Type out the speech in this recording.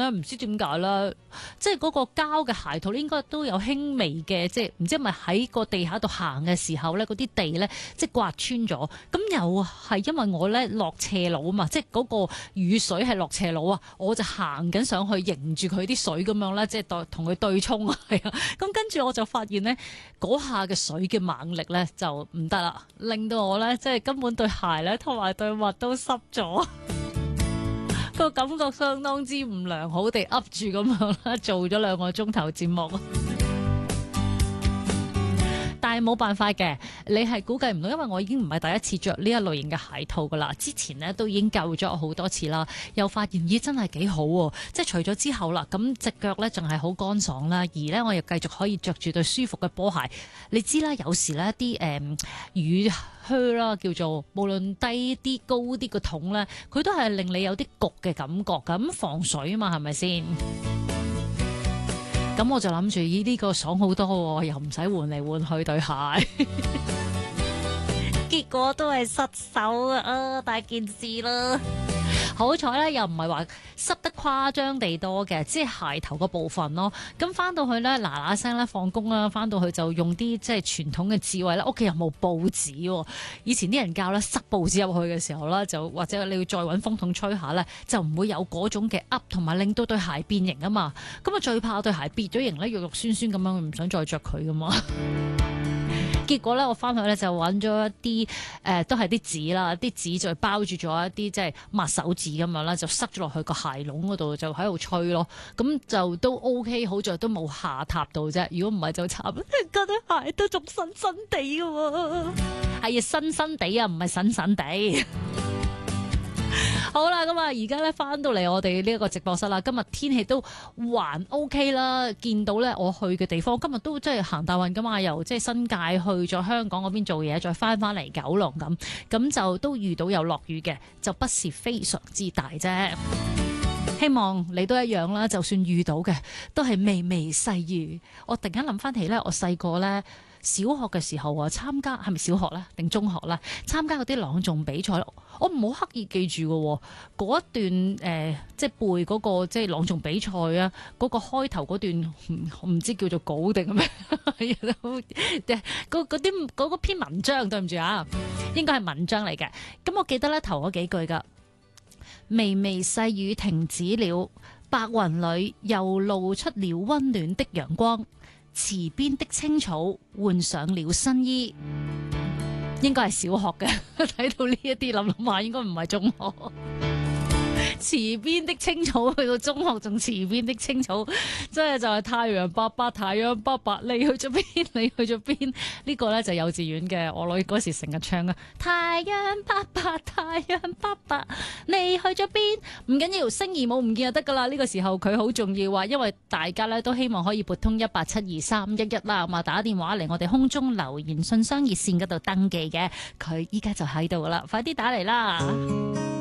咧，唔知點解啦，即係嗰個膠嘅鞋套應該都有輕微嘅，即係唔知係咪喺個地下度行嘅時候咧，嗰啲地咧即係刮穿咗。咁又係因為我咧落斜路啊嘛，即係嗰個雨水係落斜路啊，我就行緊上去迎住佢啲水咁樣咧，即係同佢對沖啊，係啊。咁跟住我就發現咧，嗰下嘅水嘅猛力咧就唔得啦，令到我咧即係根本對鞋咧同埋對襪都濕咗。個感覺相當之唔良好地噏住咁樣啦，做咗2個鐘頭節目，但係冇辦法嘅，你係估計唔到，因為我已經唔係第一次着呢一類型嘅鞋套噶啦，之前呢都已經救咗好多次啦，又發現咦真係幾好喎，即係除咗之後啦，咁隻腳呢仲係好乾爽啦，而呢我又繼續可以着住對舒服嘅波鞋，你知啦，有時呢啲雨靴啦，叫做無論低啲高啲個筒咧，佢都係令你有啲焗嘅感覺，咁防水啊嘛，係咪先？咁我就諗住呢個爽好多，又唔使換嚟換去對鞋，結果都係失手啊！大件事啦。好彩咧，又唔係話濕得誇張地多嘅，即係鞋頭個部分咯。咁翻到去咧，嗱嗱聲咧放工啦，翻到去就用啲即係傳統嘅智慧啦。屋企又冇報紙，以前啲人教咧塞報紙入去嘅時候啦，就或者你要再揾風筒吹下咧，就唔會有嗰種嘅噏，同埋令到對鞋變形啊嘛。咁啊最怕對鞋變咗形咧，肉肉酸酸咁樣，唔想再着佢噶嘛。結果咧，我翻去咧就揾咗一啲都係啲紙啦，啲紙就包住咗一啲即係抹手紙咁樣啦，就塞咗落去個鞋籠嗰度，就喺度吹咯。咁就都 OK， 好在都冇下塌到啫。如果唔係就慘，嗰對鞋都仲新新地嘅喎，係新新地啊，唔係神神地。好啦，咁啊，而家咧翻到嚟我哋呢一個直播室啦。今日天氣都還 OK 啦，見到咧我去嘅地方，今日都即係行大運噶嘛，由即係新界去咗香港嗰邊做嘢，再翻嚟九龍咁就都遇到有落雨嘅，就不是非常之大啫。希望你都一樣啦，就算遇到嘅都係微微細雨。我突然間諗翻起咧，我細個咧小學嘅時候啊，參加係咪小學咧定中學咧？參加嗰啲朗誦比賽，我唔好刻意記住嘅嗰一段即係背嗰個即係朗誦比賽啊，嗰個開頭嗰段唔知叫做稿定咩？嗰篇文章，對唔住啊，應該係文章嚟嘅。咁我記得咧頭嗰幾句噶。微微細雨停止了，白雲裏又露出了溫暖的陽光，池邊的青草換上了新衣。應該係小學嘅，睇到呢一啲諗下，應該唔係中學。池邊的青草去到中學，仲池邊的青草，即係就係太陽伯伯，太陽伯伯，你去咗邊？你去咗邊？呢個咧就幼稚園嘅，我女嗰時成日唱啊！太陽伯伯，太陽伯伯，你去咗邊？唔緊要，星兒母唔見就得噶啦。呢個時候佢好重要啊，因為大家咧都希望可以撥通1872311啦，咁啊打電話嚟我哋空中留言信箱熱線嗰度登記嘅，佢依家就喺度啦，快啲打嚟啦！